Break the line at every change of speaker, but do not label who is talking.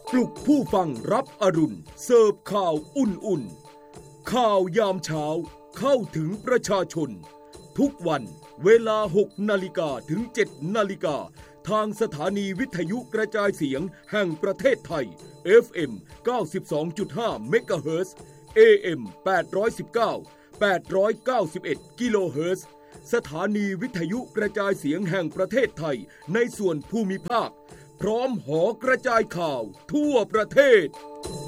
ปลุกผู้ฟังรับอรุณเสิร์ฟข่าวอุ่นๆข่าวยามเช้าเข้าถึงประชาชนทุกวันเวลา 6 นาฬิกาถึง 7 นาฬิกาทางสถานีวิทยุกระจายเสียงแห่งประเทศไทย FM 92.5 เมกะเฮิรตซ์ AM 819 891 กิโลเฮิรตซ์ สถานีวิทยุกระจายเสียงแห่งประเทศไทยในส่วนภูมิภาคพร้อมหอกระจายข่าวทั่วประเทศ